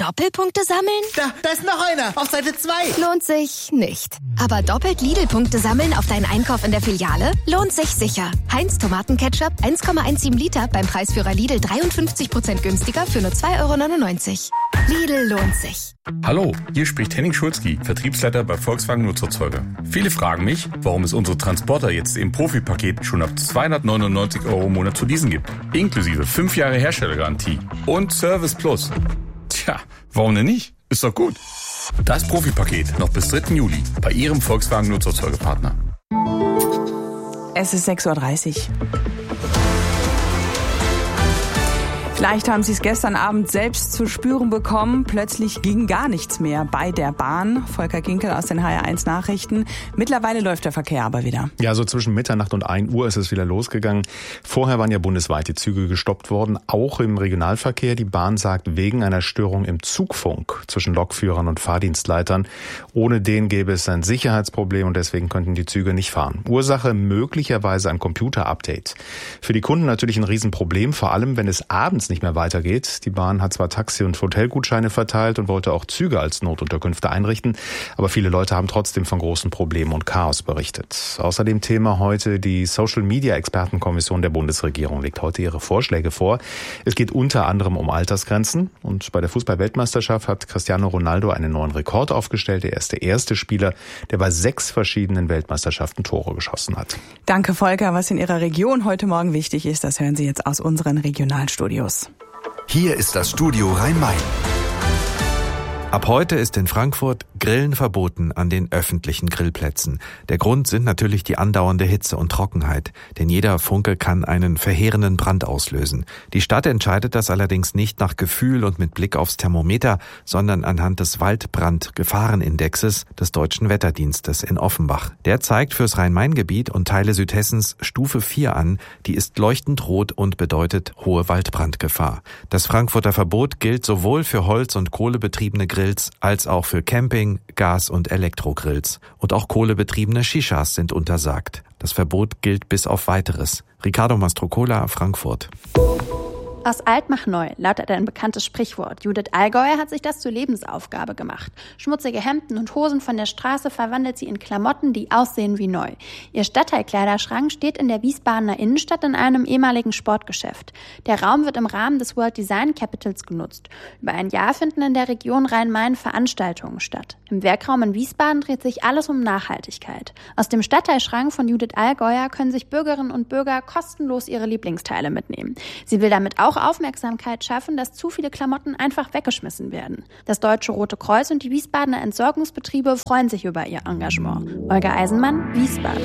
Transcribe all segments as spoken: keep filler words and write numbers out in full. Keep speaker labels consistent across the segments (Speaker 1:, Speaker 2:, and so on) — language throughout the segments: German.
Speaker 1: Doppelpunkte sammeln?
Speaker 2: Da, da ist noch einer, auf Seite zwei.
Speaker 1: Lohnt sich nicht. Aber doppelt Lidl-Punkte sammeln auf deinen Einkauf in der Filiale? Lohnt sich sicher. Heinz Tomatenketchup eins Komma siebzehn Liter beim Preisführer Lidl dreiundfünfzig Prozent günstiger für nur zwei Euro neunundneunzig. Lidl lohnt sich.
Speaker 3: Hallo, hier spricht Henning Schulzki, Vertriebsleiter bei Volkswagen Nutzerzeuger. Viele fragen mich, warum es unsere Transporter jetzt im Profi-Paket schon ab zweihundertneunundneunzig Euro im Monat zu leasen gibt. Inklusive fünf Jahre Herstellergarantie und Service Plus. Tja, warum denn nicht? Ist doch gut. Das Profi-Paket noch bis dritten Juli bei Ihrem Volkswagen Nutzerzeugerpartner.
Speaker 4: Es ist sechs Uhr dreißig. Vielleicht haben Sie es gestern Abend selbst zu spüren bekommen. Plötzlich ging gar nichts mehr bei der Bahn. Volker Ginkel aus den H R eins Nachrichten. Mittlerweile läuft der Verkehr aber wieder.
Speaker 5: Ja, so zwischen Mitternacht und ein Uhr ist es wieder losgegangen. Vorher waren ja bundesweit die Züge gestoppt worden, auch im Regionalverkehr. Die Bahn sagt, wegen einer Störung im Zugfunk zwischen Lokführern und Fahrdienstleitern. Ohne den gäbe es ein Sicherheitsproblem und deswegen könnten die Züge nicht fahren. Ursache möglicherweise ein Computer-Update. Für die Kunden natürlich ein Riesenproblem, vor allem wenn es abends nicht mehr weitergeht. Die Bahn hat zwar Taxi- und Hotelgutscheine verteilt und wollte auch Züge als Notunterkünfte einrichten, aber viele Leute haben trotzdem von großen Problemen und Chaos berichtet. Außerdem Thema heute, die Social-Media-Expertenkommission der Bundesregierung legt heute ihre Vorschläge vor. Es geht unter anderem um Altersgrenzen und bei der Fußball-Weltmeisterschaft hat Cristiano Ronaldo einen neuen Rekord aufgestellt. Er ist der erste Spieler, der bei sechs verschiedenen Weltmeisterschaften Tore geschossen hat.
Speaker 4: Danke, Volker. Was in Ihrer Region heute Morgen wichtig ist, das hören Sie jetzt aus unseren Regionalstudios.
Speaker 6: Hier ist das Studio Rhein-Main.
Speaker 7: Ab heute ist in Frankfurt Grillen verboten an den öffentlichen Grillplätzen. Der Grund sind natürlich die andauernde Hitze und Trockenheit, denn jeder Funke kann einen verheerenden Brand auslösen. Die Stadt entscheidet das allerdings nicht nach Gefühl und mit Blick aufs Thermometer, sondern anhand des Waldbrandgefahrenindexes des Deutschen Wetterdienstes in Offenbach. Der zeigt fürs Rhein-Main-Gebiet und Teile Südhessens Stufe vier an, die ist leuchtend rot und bedeutet hohe Waldbrandgefahr. Das Frankfurter Verbot gilt sowohl für Holz- und kohlebetriebene Grillen als auch für Camping, Gas- und Elektrogrills. Und auch kohlebetriebene Shishas sind untersagt. Das Verbot gilt bis auf Weiteres. Ricardo Mastrocola, Frankfurt.
Speaker 8: Aus alt mach neu, lautet ein bekanntes Sprichwort. Judith Allgäuer hat sich das zur Lebensaufgabe gemacht. Schmutzige Hemden und Hosen von der Straße verwandelt sie in Klamotten, die aussehen wie neu. Ihr Stadtteilkleiderschrank steht in der Wiesbadener Innenstadt in einem ehemaligen Sportgeschäft. Der Raum wird im Rahmen des World Design Capitals genutzt. Über ein Jahr finden in der Region Rhein-Main Veranstaltungen statt. Im Werkraum in Wiesbaden dreht sich alles um Nachhaltigkeit. Aus dem Stadtteilschrank von Judith Allgäuer können sich Bürgerinnen und Bürger kostenlos ihre Lieblingsteile mitnehmen. Sie will damit auch Aufmerksamkeit schaffen, dass zu viele Klamotten einfach weggeschmissen werden. Das Deutsche Rote Kreuz und die Wiesbadener Entsorgungsbetriebe freuen sich über ihr Engagement. Olga Eisenmann, Wiesbaden.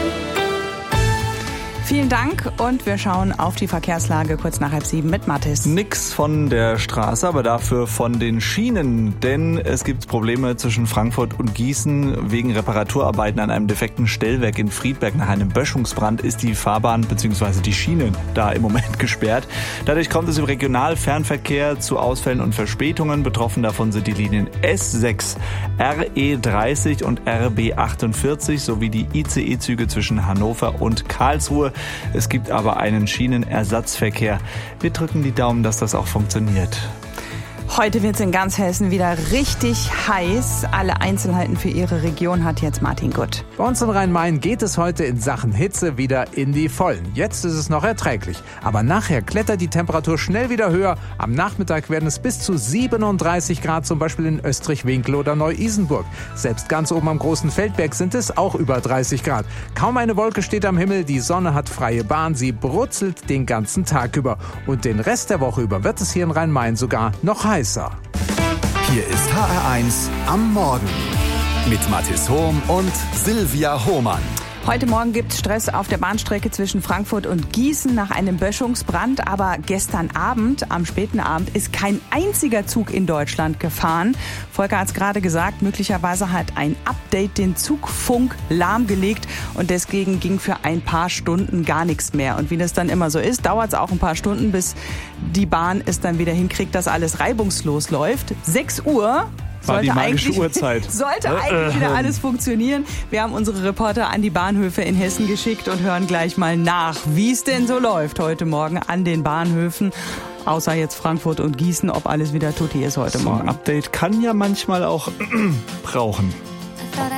Speaker 4: Vielen Dank und wir schauen auf die Verkehrslage kurz nach halb sieben mit Mathis.
Speaker 9: Nix von der Straße, aber dafür von den Schienen, denn es gibt Probleme zwischen Frankfurt und Gießen. Wegen Reparaturarbeiten an einem defekten Stellwerk in Friedberg nach einem Böschungsbrand ist die Fahrbahn bzw. die Schienen da im Moment gesperrt. Dadurch kommt es im Regionalfernverkehr zu Ausfällen und Verspätungen. Betroffen davon sind die Linien S sechs, R E dreißig und R B achtundvierzig sowie die I C E-Züge zwischen Hannover und Karlsruhe. Es gibt aber einen Schienenersatzverkehr. Wir drücken die Daumen, dass das auch funktioniert.
Speaker 4: Heute wird es in ganz Hessen wieder richtig heiß. Alle Einzelheiten für Ihre Region hat jetzt Martin Gutt.
Speaker 10: Bei uns in Rhein-Main geht es heute in Sachen Hitze wieder in die Vollen. Jetzt ist es noch erträglich. Aber nachher klettert die Temperatur schnell wieder höher. Am Nachmittag werden es bis zu siebenunddreißig Grad, zum Beispiel in Österreich-Winkel oder Neu-Isenburg. Selbst ganz oben am Großen Feldberg sind es auch über dreißig Grad. Kaum eine Wolke steht am Himmel, die Sonne hat freie Bahn, sie brutzelt den ganzen Tag über. Und den Rest der Woche über wird es hier in Rhein-Main sogar noch heiß.
Speaker 6: Hier ist H R eins am Morgen mit Mathis Hohm und Silvia Hohmann.
Speaker 4: Heute Morgen gibt es Stress auf der Bahnstrecke zwischen Frankfurt und Gießen nach einem Böschungsbrand. Aber gestern Abend, am späten Abend, ist kein einziger Zug in Deutschland gefahren. Volker hat es gerade gesagt, möglicherweise hat ein Update den Zugfunk lahmgelegt. Und deswegen ging für ein paar Stunden gar nichts mehr. Und wie das dann immer so ist, dauert es auch ein paar Stunden, bis die Bahn es dann wieder hinkriegt, dass alles reibungslos läuft. sechs Uhr.
Speaker 9: War die magische
Speaker 4: eigentlich,
Speaker 9: Uhrzeit.
Speaker 4: Sollte eigentlich wieder alles funktionieren. Wir haben unsere Reporter an die Bahnhöfe in Hessen geschickt und hören gleich mal nach, wie es denn so läuft heute Morgen an den Bahnhöfen. Außer jetzt Frankfurt und Gießen, ob alles wieder tutti ist heute
Speaker 9: So
Speaker 4: Morgen.
Speaker 9: ein Update kann ja manchmal auch brauchen.